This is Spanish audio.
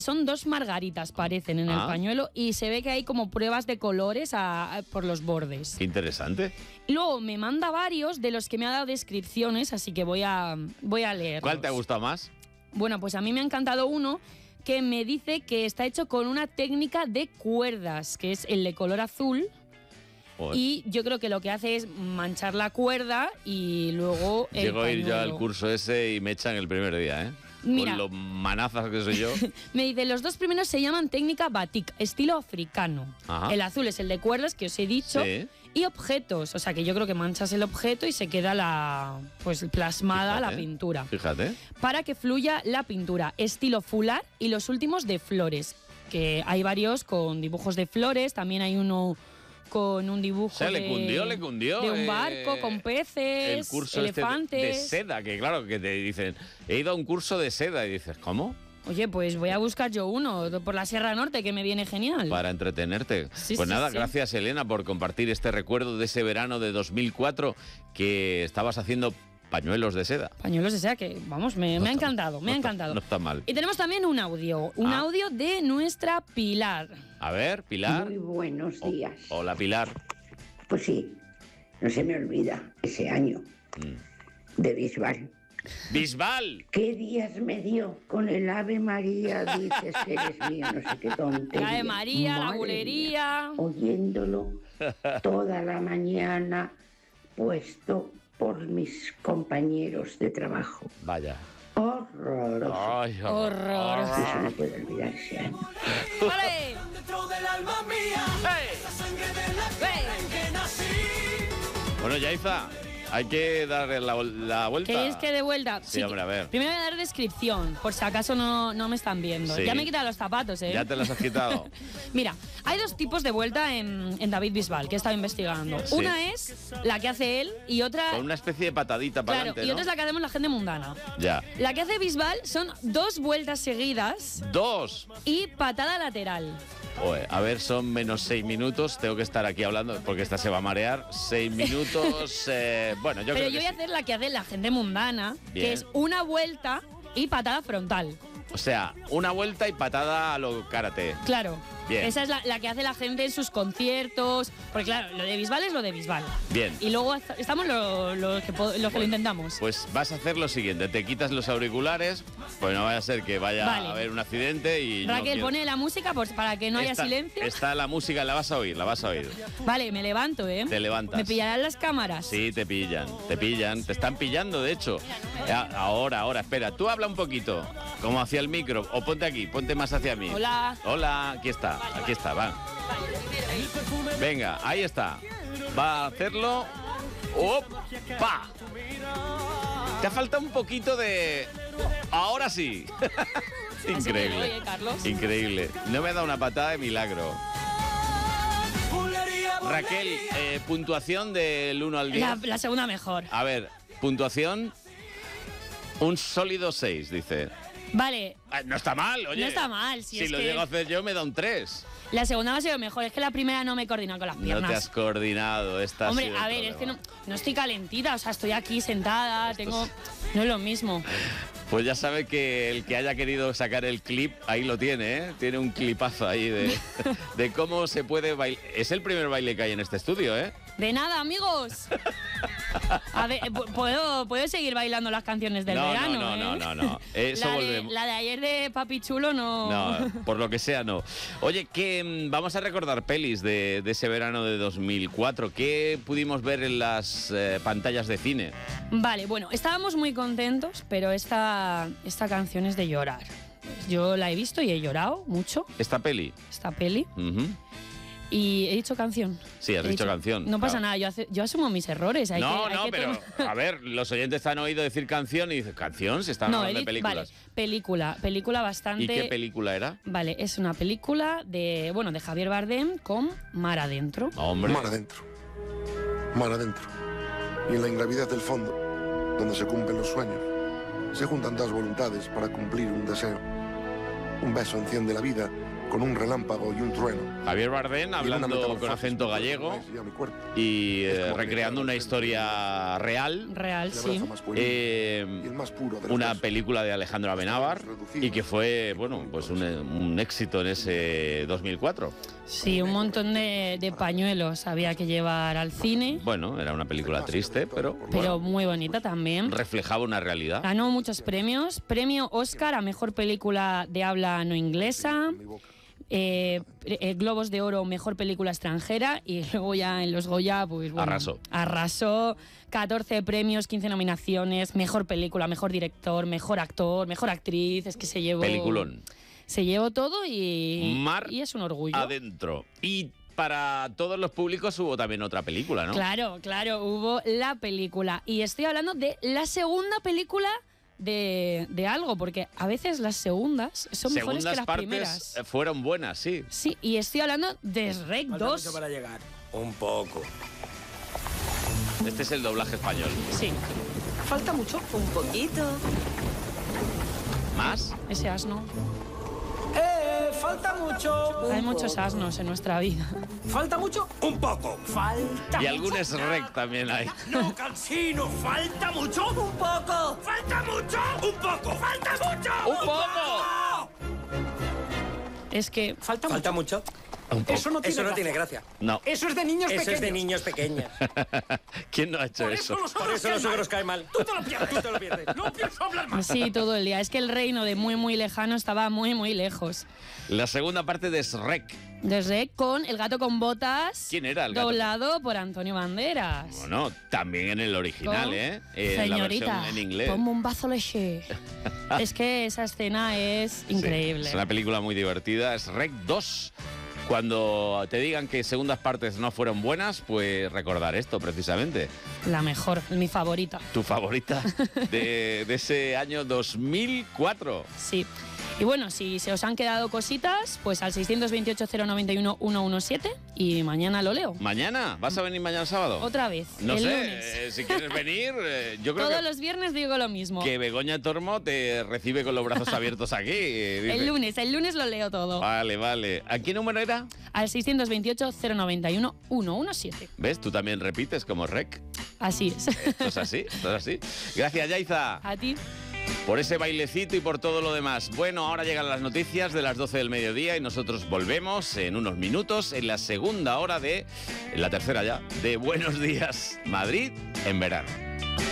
Son 2 margaritas, parecen, en el pañuelo, y se ve que hay como pruebas de colores por los bordes. Qué interesante. Y luego me manda varios de los que me ha dado descripciones, así que voy a leerlos. ¿Cuál te ha gustado más? Bueno, pues a mí me ha encantado uno que me dice que está hecho con una técnica de cuerdas, que es el de color azul. Joder. Y yo creo que lo que hace es manchar la cuerda y luego el Llego a ir yo pañuelo. al curso ese y me echan el primer día, ¿eh? Mira. Con lo manazas que soy yo. Me dice, los 2 primeros se llaman técnica batik, estilo africano. Ajá. El azul es el de cuerdas, que os he dicho. Sí. Y objetos, o sea que yo creo que manchas el objeto y se queda plasmada Fíjate, la pintura. Fíjate. Para que fluya la pintura, estilo fular, y los últimos de flores, que hay varios con dibujos de flores, también hay uno con un dibujo O sea, le cundió. de un barco con peces, el curso elefantes. de seda, que claro, que te dicen, he ido a un curso de seda, y dices, ¿cómo? Oye, pues voy a buscar yo uno por la Sierra Norte, que me viene genial. Para entretenerte. Sí, Pues sí, nada, sí. gracias Elena por compartir este recuerdo de ese verano de 2004 que estabas haciendo pañuelos de seda. Pañuelos de seda que, vamos, me ha encantado, me ha encantado. No está mal. Y tenemos también un audio de nuestra Pilar. A ver, Pilar. Muy buenos días. Hola, Pilar. Pues sí, no se me olvida ese año de Bisbal. ¡Bisbal! ¿Qué días me dio con el Ave María? Dices que eres mío, no sé qué tontería. Ave María, la Madre bulería. mía, oyéndolo toda la mañana, puesto por mis compañeros de trabajo. Vaya. Horroroso. Ay, Horroroso. Eso no puede olvidar ese año. ¡Vale! Bueno, Yaiza, hay que darle la vuelta. ¿Queréis que de vuelta? Sí, hombre, a ver. Primero voy a dar descripción, por si acaso no me están viendo. Sí. Ya me he quitado los zapatos, ¿eh? Ya te las has quitado. Mira, hay 2 tipos de vuelta en David Bisbal, que he estado investigando. Sí. Una es la que hace él y otra... Con una especie de patadita para Claro, adelante, y ¿no? otra es la que hacemos la gente mundana. Ya. La que hace Bisbal son 2 vueltas seguidas 2. y patada lateral. Oye, a ver, son menos 6 minutos. Tengo que estar aquí hablando porque esta se va a marear. 6 minutos. Bueno, yo Pero creo yo que voy a sí. hacer la que hace la gente mundana, Bien. que es una vuelta y patada frontal. O sea, una vuelta y patada a lo karate. Claro. Bien. Esa es la que hace la gente en sus conciertos. Porque claro, lo de Bisbal es lo de Bisbal. Bien. Y luego estamos los que lo intentamos. Pues vas a hacer lo siguiente, te quitas los auriculares, pues no vaya a ser que vaya Vale. a haber un accidente y no Raquel, quiero. pone la música para que no haya silencio. Está la música, la vas a oír, la vas a oír. Vale, me levanto, ¿eh? Te levantas. ¿Me pillarán las cámaras? Sí, te pillan, te están pillando, de hecho. Ahora, espera, tú habla un poquito, como hacia el micro, o ponte más hacia mí. Hola. Hola, aquí está, va. Venga, ahí está. Va a hacerlo. ¡Opa! Te ha faltado un poquito de... Ahora sí. Increíble. Oye, Carlos. Increíble. No me ha dado una patada de milagro. Raquel, puntuación del 1 al 10. La segunda mejor. A ver, puntuación. Un sólido 6, dice. Vale, No está mal, oye. no está mal. Si es lo que llego a hacer yo, me da un 3. la segunda va a ser mejor. Es que la primera no me he coordinado con las No piernas. te has coordinado. Esta ha Hombre, sido el a ver, es que problema. no estoy calentita. O sea, estoy aquí sentada, no es lo mismo. Pues ya sabe que el que haya querido sacar el clip, ahí lo tiene, ¿eh? Tiene un clipazo ahí de cómo se puede bailar. Es el primer baile que hay en este estudio, ¿eh? De nada, amigos. A ver, ¿puedo seguir bailando las canciones del verano? No. Eso volvemos. La de ayer de Papi Chulo no. No, por lo que sea, no. Oye, que vamos a recordar pelis de ese verano de 2004. ¿Qué pudimos ver en las pantallas de cine? Vale, bueno, estábamos muy contentos, pero esta canción es de llorar. Yo la he visto y he llorado mucho, ¿Esta peli? esta peli. Ujú. Y he dicho canción. Sí, has dicho canción. No pasa claro. nada, yo asumo mis errores. Hay que pero a ver, los oyentes han oído decir canción y dicen, ¿canción? Se están No, hablando de películas. Vale, película bastante... ¿Y qué película era? Vale, es una película de Javier Bardem con Mar adentro. Hombre. Mar adentro. Mar adentro. Y en la ingravidez del fondo, donde se cumplen los sueños, se juntan dos voluntades para cumplir un deseo. Un beso enciende la vida con un relámpago y un trueno. Javier Bardem hablando con acento gallego y recreando una historia real. Real, sí. Una película de Alejandro Amenábar y que fue, bueno, pues un éxito en ese 2004. Sí, un montón de pañuelos había que llevar al cine. Bueno, era una película triste, pero muy bonita también. Reflejaba una realidad. Ganó muchos premios. Premio Oscar a Mejor Película de Habla No Inglesa. Globos de Oro, Mejor Película Extranjera. Y luego ya en los Goya, pues bueno, arrasó. 14 premios, 15 nominaciones. Mejor Película, Mejor Director, Mejor Actor, Mejor Actriz. Es que se llevó... Peliculón. Se llevó todo y es un orgullo. Adentro. Y para todos los públicos hubo también otra película, ¿no? Claro, hubo la película. Y estoy hablando de la segunda película de algo, porque a veces las segundas son mejores que las primeras. Fueron buenas, sí. Sí, y estoy hablando de Shrek 2. Falta mucho para llegar. Un poco. Este es el doblaje español. Sí. Falta mucho. Un poquito. ¿Más? Ese asno. Falta mucho. Hay muchos asnos en nuestra vida. ¿Falta mucho? Un poco. Falta y algún mucho. Shrek también hay. No, Cansino. ¿Falta mucho? Un poco. ¿Falta mucho? Un poco. ¿Falta mucho? ¡Un poco! Es que... ¿Falta mucho? Eso no tiene gracia. No. Eso es de niños pequeños. Eso es de niños pequeños. ¿Quién no ha hecho eso? Por eso los suegros caen mal. Tú te lo pierdes. No pienso hablar más. Sí, todo el día. Es que el reino de muy, muy lejano estaba muy, muy lejos. La segunda parte de Shrek. De Shrek con El gato con botas. ¿Quién era el gato? Doblado por Antonio Banderas. Bueno, también en el original, Señorita, la versión en inglés. ponme un vaso leche. Es que esa escena es increíble. Sí, es una película muy divertida. Shrek 2. Cuando te digan que segundas partes no fueron buenas, pues recordar esto precisamente. La mejor, mi favorita. Tu favorita de ese año 2004. Sí. Y bueno, si se os han quedado cositas, pues al 628-091-117 y mañana lo leo. ¿Mañana? ¿Vas a venir mañana sábado? Otra vez, no el sé, lunes. Si quieres venir, yo creo Todos los viernes digo lo mismo. que Begoña Tormo te recibe con los brazos abiertos aquí. Dice. El lunes lo leo todo. Vale. ¿A qué número era? Al 628-091-117. ¿Ves? Tú también repites como Rec. Así es. Esto es así. Gracias, Yaiza. A ti. Por ese bailecito y por todo lo demás. Bueno, ahora llegan las noticias de las 12 del mediodía y nosotros volvemos en unos minutos en la segunda hora en la tercera ya, de Buenos Días Madrid en verano.